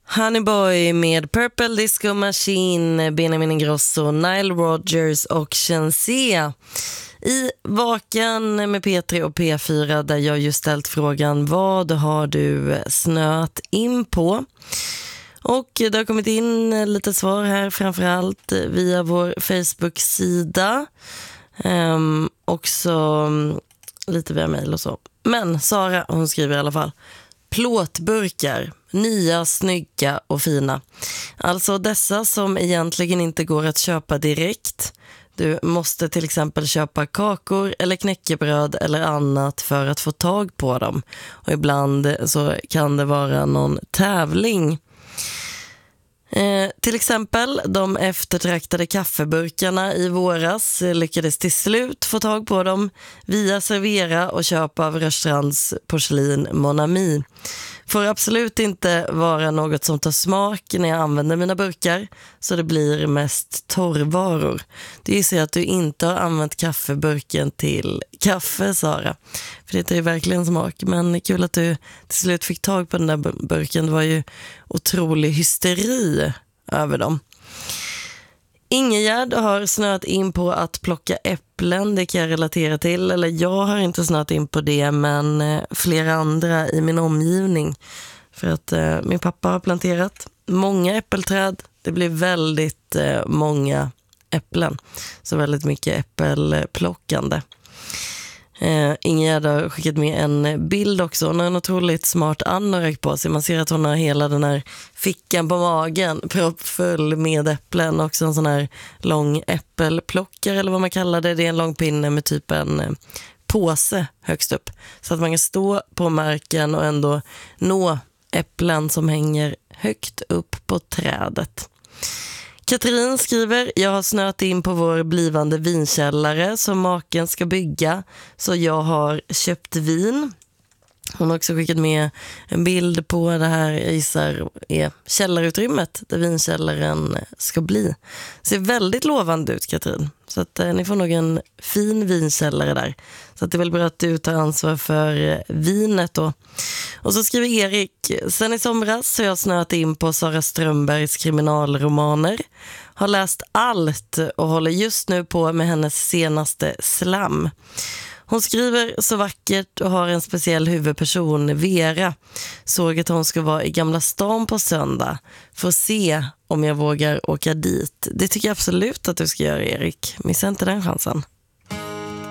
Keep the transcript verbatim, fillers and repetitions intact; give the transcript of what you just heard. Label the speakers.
Speaker 1: Honeyboy med Purple Disco Machine, Benjamin Ingrosso, Nile Rodgers och Shenseea i Vaken med P tre och P fyra, där jag just ställt frågan: vad har du snöat in på? Och det har kommit in lite svar här, framförallt via vår Facebook-sida, um, också lite via mejl och så. Men Sara, hon skriver i alla fall: plåtburkar, nya, snygga och fina. Alltså dessa som egentligen inte går att köpa direkt. Du måste till exempel köpa kakor eller knäckebröd eller annat för att få tag på dem. Och ibland så kan det vara någon tävling. Eh, till exempel de eftertraktade kaffeburkarna i våras lyckades till slut få tag på dem via Servera och köpa av Rörstrands porslin Mon Ami. Får absolut inte vara något som tar smak när jag använder mina burkar, så det blir mest torrvaror. Det gissar jag att du inte har använt kaffeburken till kaffe, Sara. För det är ju verkligen smak. Men kul att du till slut fick tag på den där burken. Det var ju otrolig hysteri över dem. Ingegärd har snöat in på att plocka äpplen, det kan jag relatera till. Eller jag har inte snöat in på det, men flera andra i min omgivning. För att eh, min pappa har planterat många äppelträd. Det blir väldigt eh, många äpplen. Så väldigt mycket äppelplockande. Eh, Ingegärd har skickat med en bild också. Hon har en otroligt smart anorak på sig. Man ser att hon har hela den här fickan på magen proppfull med äpplen. Också en sån här lång äppelplockare eller vad man kallar det. Det är en lång pinne med typ en eh, påse högst upp. Så att man kan stå på marken och ändå nå äpplen som hänger högt upp på trädet. Katrin skriver: jag har snöat in på vår blivande vinkällare som maken ska bygga, så jag har köpt vin. Hon har också skickat med en bild på det här, jag gissar är källarutrymmet där vinkällaren ska bli. Ser väldigt lovande ut, Katrin. Så att eh, ni får nog en fin vinkällare där. Så att det är väl bra att du tar ansvar för eh, vinet då. Och så skriver Erik: sen i somras så har jag snöat in på Sara Strömbergs kriminalromaner. Har läst allt och håller just nu på med hennes senaste Slam. Hon skriver så vackert och har en speciell huvudperson, Vera. Såg att hon ska vara i Gamla stan på söndag. Får se om jag vågar åka dit. Det tycker jag absolut att du ska göra, Erik. Missa inte den chansen.